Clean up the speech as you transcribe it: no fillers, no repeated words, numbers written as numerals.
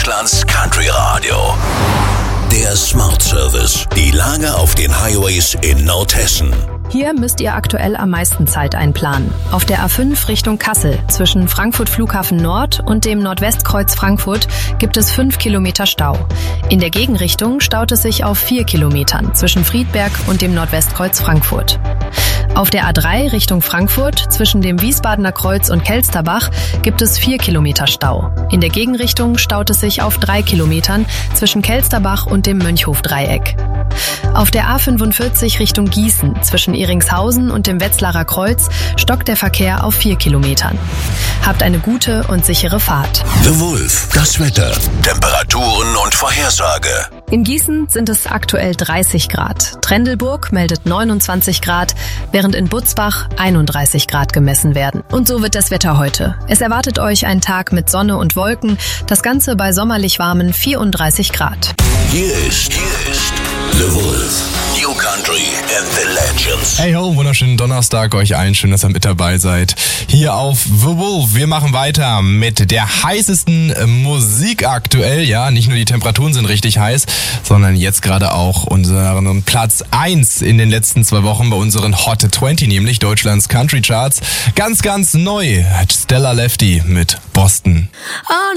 Deutschlands Country Radio. Der Smart Service. Die Lage auf den Highways in Nordhessen. Hier müsst ihr aktuell am meisten Zeit einplanen. Auf der A5 Richtung Kassel zwischen Frankfurt Flughafen Nord und dem Nordwestkreuz Frankfurt gibt es 5 Kilometer Stau. In der Gegenrichtung staut es sich auf 4 Kilometern zwischen Friedberg und dem Nordwestkreuz Frankfurt. Auf der A3 Richtung Frankfurt zwischen dem Wiesbadener Kreuz und Kelsterbach gibt es 4 Kilometer Stau. In der Gegenrichtung staut es sich auf 3 Kilometern zwischen Kelsterbach und dem Mönchhof-Dreieck. Auf der A45 Richtung Gießen zwischen Iringshausen und dem Wetzlarer Kreuz stockt der Verkehr auf 4 Kilometern. Habt eine gute und sichere Fahrt. The Wolf, das Wetter, Temperaturen und Vorhersage. In Gießen sind es aktuell 30 Grad. Trendelburg meldet 29 Grad, während in Butzbach 31 Grad gemessen werden. Und so wird das Wetter heute. Es erwartet euch ein Tag mit Sonne und Wolken, das Ganze bei sommerlich warmen 34 Grad. Hier ist The Wolf. New Country and the Legends. Hey ho, wunderschönen Donnerstag euch allen. Schön, dass ihr mit dabei seid. Hier auf The Wolf. Wir machen weiter mit der heißesten Musik aktuell. Ja, nicht nur die Temperaturen sind richtig heiß, sondern jetzt gerade auch unseren Platz 1 in den letzten 2 Wochen bei unseren Hot 20, nämlich Deutschlands Country Charts. Ganz, ganz neu. Stella Lefty mit Boston. Oh,